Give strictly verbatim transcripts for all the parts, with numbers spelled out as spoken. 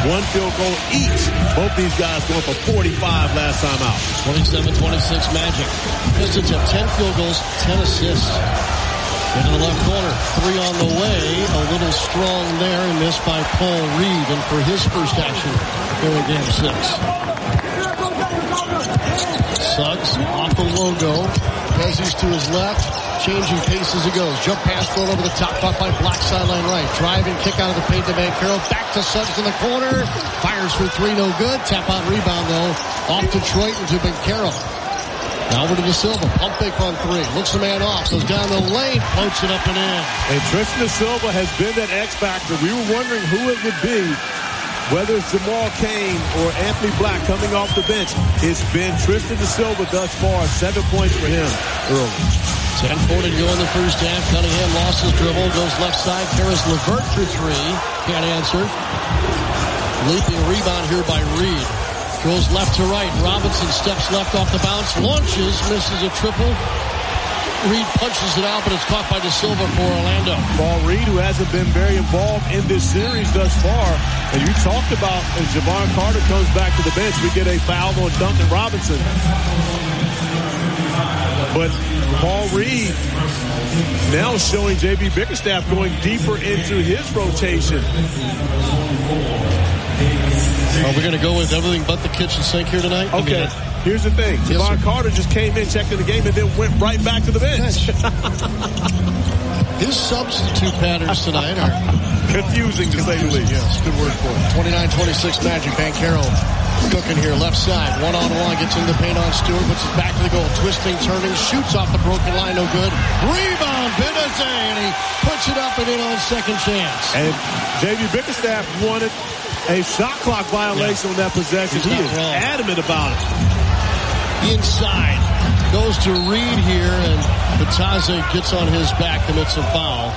one field goal each. Both these guys going for forty-five last time out. twenty-seven twenty-six Magic. Pistons have ten field goals, ten assists. Into the left corner, three on the way. A little strong there and missed by Paul Reed. And for his first action here in game six. Suggs off the logo. Pezzes to his left. Changing pace as he goes. Jump pass thrown over the top. Caught by Black sideline right. Drive and kick out of the paint to Banchero. Back to Suggs in the corner. Fires for three, no good. Tap out rebound though. Off Detroit into Banchero. Now over to De Silva. Pump fake on three. Looks the man off. Goes down the lane. Floats it up and in. And Tristan De Silva has been that X factor. We were wondering who it would be. Whether it's Jamal Cain or Anthony Black coming off the bench, it's been Tristan De Silva thus far. Seven points for him early. ten forty to go in the first half. Cunningham lost his dribble. Goes left side. Karis LeVert for three. Can't answer. Leaping rebound here by Reed. Goes left to right. Robinson steps left off the bounce. Launches. Misses a triple. Reed punches it out, but it's caught by De Silva for Orlando. Paul Reed, who hasn't been very involved in this series thus far. And you talked about as Javon Carter comes back to the bench, we get a foul on Duncan Robinson. But Paul Reed now showing J B Bickerstaff going deeper into his rotation. Are we going to go with everything but the kitchen sink here tonight? Okay. I mean, here's the thing. Yes, Javon Carter just came in, checked in the game, and then went right back to the bench. His substitute patterns tonight are confusing, to say the least. Yes, good word for it. twenty-nine twenty-six Magic. Banchero cooking here, left side. One-on-one, gets in the paint on Stewart, puts his back to the goal. Twisting, turning, shoots off the broken line, no good. Rebound, Benazé, and he puts it up and in on second chance. And J B Bickerstaff wanted a shot clock violation yeah. on that possession. He is wrong. Adamant about it. Inside. Goes to Reed here, and Bataze gets on his back, commits a foul.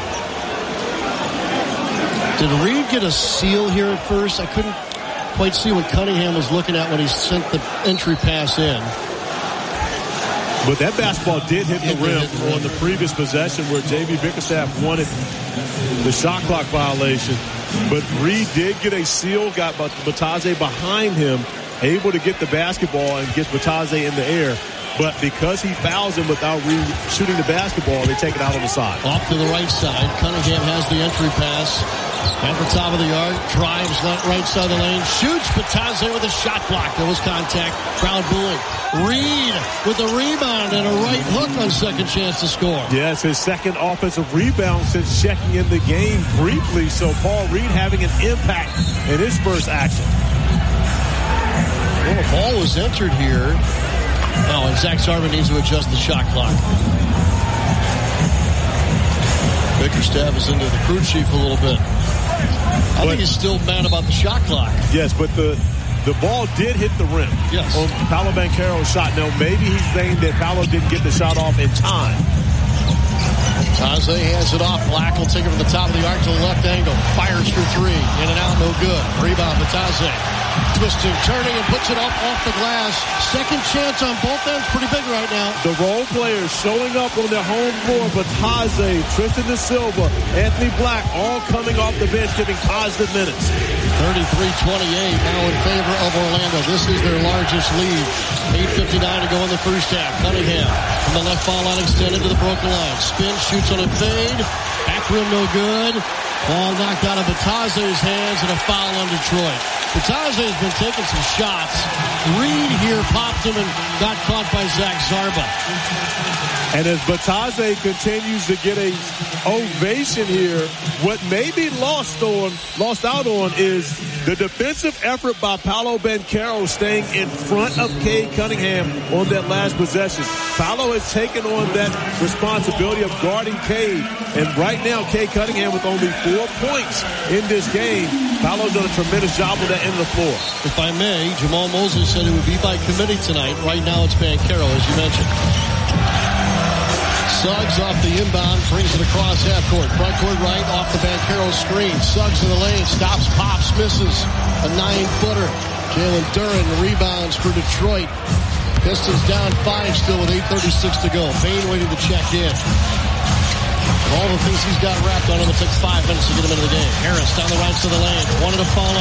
Did Reed get a seal here at first? I couldn't quite see what Cunningham was looking at when he sent the entry pass in. But that basketball did hit the rim on the previous possession where J B Bickerstaff wanted the shot clock violation. But Reed did get a seal, got Bataze behind him, able to get the basketball and get Bataze in the air. But because he fouls him without Reed shooting the basketball, they take it out on the side. Off to the right side. Cunningham has the entry pass. At the top of the yard. Drives left, right side of the lane. Shoots. Bataze with a shot block. There was contact. Crowd booing. Reed with a rebound and a right hook on second chance to score. Yes, his second offensive rebound since checking in the game briefly. So Paul Reed having an impact in his first action. Well, the ball was entered here. Oh, and Zach Zarba needs to adjust the shot clock. Bickerstaff is into the crew chief a little bit. I but, think he's still mad about the shot clock. Yes, but the the ball did hit the rim. Yes. On Paolo Banchero's shot. Now, maybe he's saying that Paolo didn't get the shot off in time. Taze hands it off. Black will take it from the top of the arc to the left angle. Fires for three. In and out, no good. Rebound for Taze. Twisting, turning, and puts it up off the glass. Second chance on both ends. Pretty big right now. The role players showing up on their home floor. But Taze, Tristan De Silva, Anthony Black, all coming off the bench, giving positive minutes. thirty-three twenty-eight now in favor of Orlando. This is their largest lead. eight fifty-nine to go in the first half. Cunningham from the left foul line extended to the broken line. Spin, shoots on a fade. Back rim no good. Ball knocked out of Bataze's hands and a foul on Detroit. Bataze has been taking some shots. Reed here popped him and got caught by Zach Zarba. And as Bataze continues to get a ovation here, what may be lost on, lost out on is the defensive effort by Paolo Banchero staying in front of Cade Cunningham on that last possession. Paolo has taken on that responsibility of guarding Cade. And right now, Cade Cunningham with only four points in this game. Paolo's done a tremendous job with that end of the floor. If I may, Jamal Mosley said it would be by committee tonight. Right now it's Banchero, as you mentioned. Suggs off the inbound, brings it across half court. Front court right, off the Banchero screen. Suggs in the lane, stops, pops, misses. A nine-footer. Jalen Duren rebounds for Detroit. Pistons down five still with eight thirty-six to go. Bane waiting to check in. All the things he's got wrapped on him, it took five minutes to get him into the game. Harris down the right side of the lane. Wanted to follow.